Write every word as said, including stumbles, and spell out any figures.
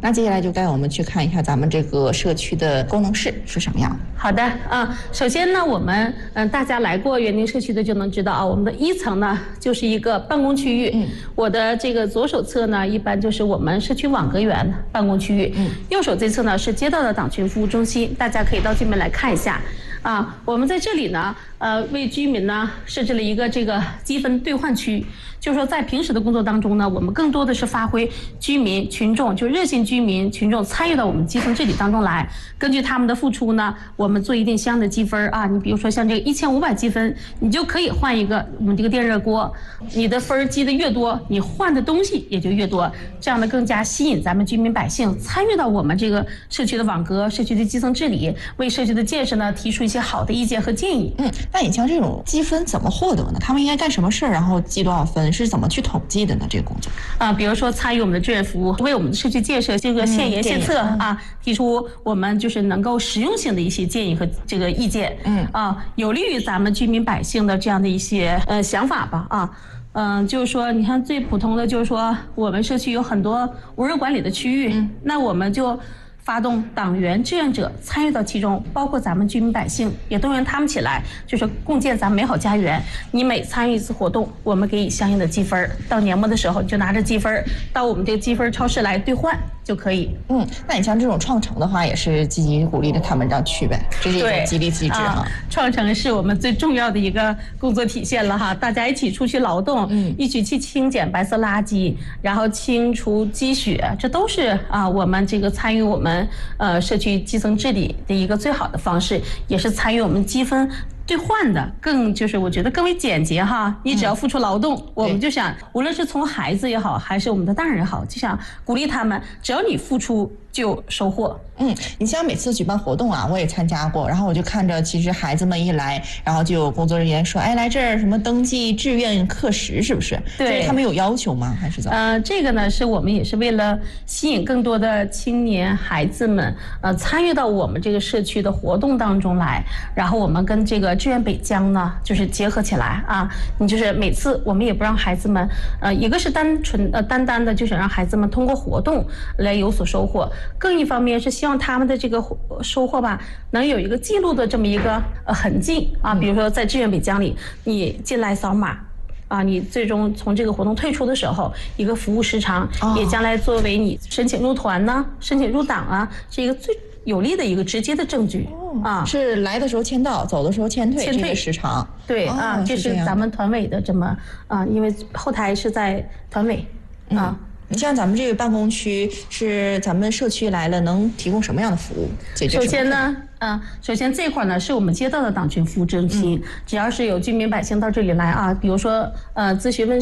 那接下来就带我们去看一下咱们这个社区的功能室是什么样的。 好的啊，首先呢，我们嗯、呃、大家来过园丁社区的就能知道啊，我们的一层呢就是一个办公区域。嗯，我的这个左手侧呢，一般就是我们社区网格员办公区域。嗯，右手这侧呢是街道的党群服务中心，大家可以到这边来看一下。啊，我们在这里呢，呃，为居民呢设置了一个这个积分兑换区，就是说在平时的工作当中呢，我们更多的是发挥居民群众，就热心居民群众参与到我们积分治理当中来，根据他们的付出呢，我们做一定相应的积分啊。你比如说像这个一千五百积分，你就可以换一个我们这个电热锅，你的分积的越多，你换的东西也就越多，这样呢更加吸引咱们居民百姓参与到我们这个社区的网格、社区的基层治理，为社区的建设呢提出一些好的意见和建议。 嗯，那你像这种积分怎么获得呢？他们应该干什么事儿，然后积多少分，是怎么去统计的呢？这个工作啊，比如说参与我们的志愿服务，为我们的社区建设这个献言献策、嗯、啊，提出我们就是能够实用性的一些建议和这个意见。嗯啊，有利于咱们居民百姓的这样的一些呃想法吧啊。嗯，就是说，你看最普通的就是说，我们社区有很多无人管理的区域，嗯、那我们就发动党员志愿者参与到其中，包括咱们居民百姓，也动员他们起来，就是共建咱们美好家园。你每参与一次活动，我们给予相应的积分，到年末的时候，你就拿着积分到我们这个积分超市来兑换就可以。 嗯，那你像这种创城的话，也是积极鼓励着他们这样去呗，这是一种激励机制哈、啊。 创城是我们最重要的一个工作体现了哈，大家一起出去劳动，嗯，一起去清减白色垃圾，然后清除积雪，这都是啊我们这个参与我们。呃，社区基层治理的一个最好的方式，也是参与我们积分兑换的，更就是我觉得更为简洁哈。你只要付出劳动，嗯、我们就想，无论是从孩子也好，还是我们的大人也好，就想鼓励他们，只要你付出就收获。 嗯，你像每次举办活动啊，我也参加过，然后我就看着，其实孩子们一来，然后就有工作人员说，哎，来这儿什么登记志愿课时，是不是？ 对， 这他们有要求吗？还是怎么？ 呃，这个呢，是我们也是为了吸引更多的青年孩子们，呃，参与到我们这个社区的活动当中来，然后我们跟这个志愿北疆呢，就是结合起来啊，你就是每次我们也不让孩子们，呃，一个是单纯呃单单的，就是让孩子们通过活动来有所收获，更一方面是希望他们的这个收获吧，能有一个记录的这么一个呃痕迹啊，比如说在志愿北疆里，你进来扫码。啊，你最终从这个活动退出的时候，一个服务时长，哦、也将来作为你申请入团呢、申请入党啊，是一个最有力的一个直接的证据、哦、啊。 是来的时候签到，走的时候签退， 签退这个时长。 对、哦、啊，这是咱们团委的这么啊，因为后台是在团委、嗯、啊。 你像咱们这个办公区是咱们社区来了，能提供什么样的服务？ 首先呢，嗯，首先这块呢是我们街道的党群服务中心，嗯、只要是有居民百姓到这里来啊，比如说呃咨询问